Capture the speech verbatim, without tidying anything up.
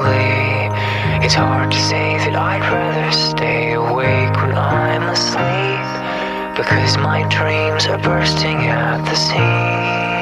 lately. It's hard to say that I'd rather stay awake when I'm asleep, because my dreams are bursting at the seams.